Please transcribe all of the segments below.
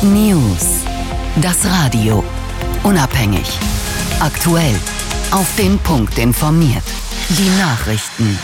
News. Das Radio. Unabhängig. Aktuell. Auf den Punkt informiert. Die Nachrichten.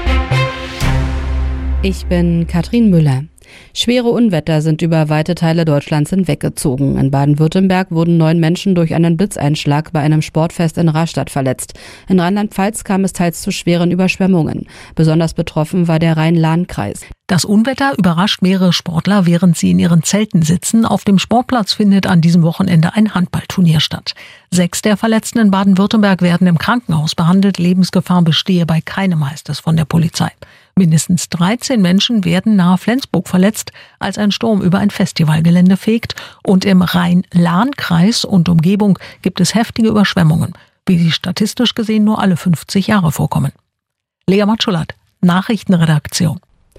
Ich bin Katrin Müller. Schwere Unwetter sind über weite Teile Deutschlands hinweggezogen. In Baden-Württemberg wurden 9 Menschen durch einen Blitzeinschlag bei einem Sportfest in Rastatt verletzt. In Rheinland-Pfalz kam es teils zu schweren Überschwemmungen. Besonders betroffen war der Rhein-Lahn-Kreis. Das Unwetter überrascht mehrere Sportler, während sie in ihren Zelten sitzen. Auf dem Sportplatz findet an diesem Wochenende ein Handballturnier statt. 6 der Verletzten in Baden-Württemberg werden im Krankenhaus behandelt. Lebensgefahr bestehe bei keinem, heißt es von der Polizei. Mindestens 13 Menschen werden nahe Flensburg verletzt, als ein Sturm über ein Festivalgelände fegt. Und im Rhein-Lahn-Kreis und Umgebung gibt es heftige Überschwemmungen, wie sie statistisch gesehen nur alle 50 Jahre vorkommen. Lea Matschulat, Nachrichtenredaktion.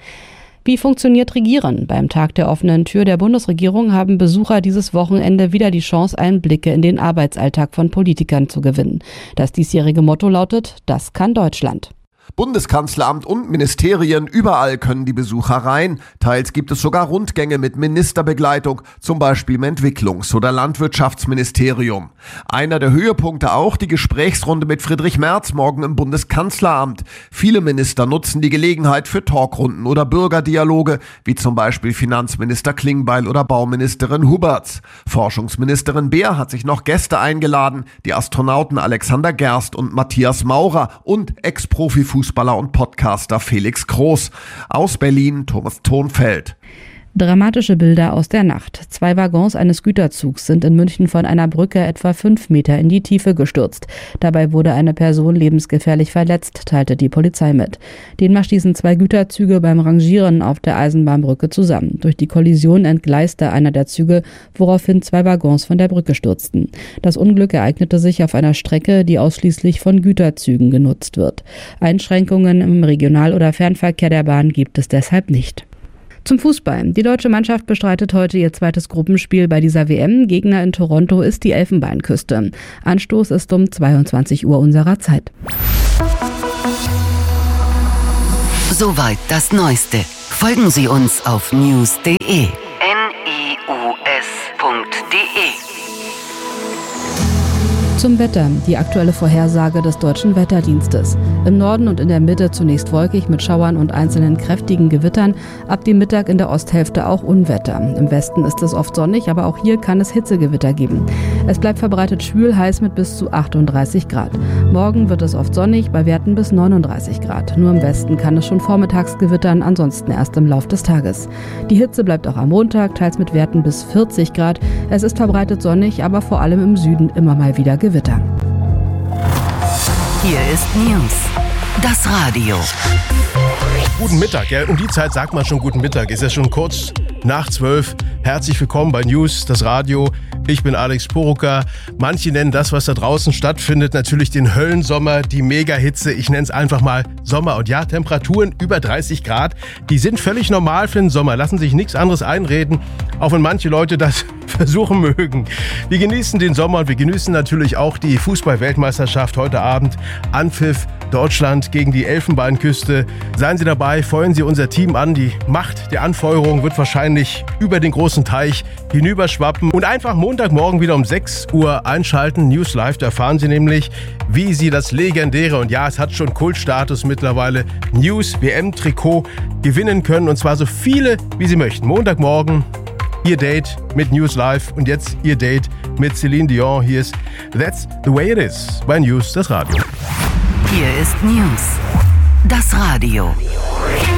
Wie funktioniert Regieren? Beim Tag der offenen Tür der Bundesregierung haben Besucher dieses Wochenende wieder die Chance, Einblicke in den Arbeitsalltag von Politikern zu gewinnen. Das diesjährige Motto lautet: Das kann Deutschland. Bundeskanzleramt und Ministerien, überall können die Besucher rein. Teils gibt es sogar Rundgänge mit Ministerbegleitung, zum Beispiel im Entwicklungs- oder Landwirtschaftsministerium. Einer der Höhepunkte auch die Gesprächsrunde mit Friedrich Merz morgen im Bundeskanzleramt. Viele Minister nutzen die Gelegenheit für Talkrunden oder Bürgerdialoge, wie zum Beispiel Finanzminister Klingbeil oder Bauministerin Huberts. Forschungsministerin Beer hat sich noch Gäste eingeladen, die Astronauten Alexander Gerst und Matthias Maurer und Ex-Profi-Fußballer und Podcaster Felix Groß. Aus Berlin Thomas Thonfeld. Dramatische Bilder aus der Nacht. 2 Waggons eines Güterzugs sind in München von einer Brücke etwa 5 Meter in die Tiefe gestürzt. Dabei wurde eine Person lebensgefährlich verletzt, teilte die Polizei mit. Demnach stießen 2 Güterzüge beim Rangieren auf der Eisenbahnbrücke zusammen. Durch die Kollision entgleiste einer der Züge, woraufhin 2 Waggons von der Brücke stürzten. Das Unglück ereignete sich auf einer Strecke, die ausschließlich von Güterzügen genutzt wird. Einschränkungen im Regional- oder Fernverkehr der Bahn gibt es deshalb nicht. Zum Fußball. Die deutsche Mannschaft bestreitet heute ihr zweites Gruppenspiel bei dieser WM. Gegner in Toronto ist die Elfenbeinküste. Anstoß ist um 22 Uhr unserer Zeit. Soweit das Neueste. Folgen Sie uns auf news.de. news.de. Zum Wetter. Die aktuelle Vorhersage des Deutschen Wetterdienstes. Im Norden und in der Mitte zunächst wolkig mit Schauern und einzelnen kräftigen Gewittern. Ab dem Mittag in der Osthälfte auch Unwetter. Im Westen ist es oft sonnig, aber auch hier kann es Hitzegewitter geben. Es bleibt verbreitet schwül, heiß mit bis zu 38 Grad. Morgen wird es oft sonnig, bei Werten bis 39 Grad. Nur im Westen kann es schon vormittags gewittern, ansonsten erst im Lauf des Tages. Die Hitze bleibt auch am Montag, teils mit Werten bis 40 Grad. Es ist verbreitet sonnig, aber vor allem im Süden immer mal wieder Gewitter. Hier ist News. Das Radio. Guten Mittag, ja, um die Zeit sagt man schon guten Mittag. Ist ja schon kurz nach 12. Herzlich willkommen bei News, das Radio. Ich bin Alex Porucker. Manche nennen das, was da draußen stattfindet, natürlich den Höllensommer, die Megahitze. Ich nenne es einfach mal Sommer. Und ja, Temperaturen über 30 Grad, die sind völlig normal für den Sommer. Lassen sich nichts anderes einreden, auch wenn manche Leute das versuchen mögen. Wir genießen den Sommer und wir genießen natürlich auch die Fußball-Weltmeisterschaft heute Abend. Anpfiff Deutschland gegen die Elfenbeinküste. Seien Sie dabei, feuern Sie unser Team an. Die Macht der Anfeuerung wird wahrscheinlich über den großen Teich hinüberschwappen. Und einfach Montagmorgen wieder um 6 Uhr einschalten. News Live, da erfahren Sie nämlich, wie Sie das legendäre, und ja, es hat schon Kultstatus mittlerweile, News WM-Trikot gewinnen können. Und zwar so viele, wie Sie möchten. Montagmorgen Ihr Date mit News Live und jetzt Ihr Date mit Celine Dion. Hier ist That's the Way It Is bei News, das Radio. Hier ist News, das Radio.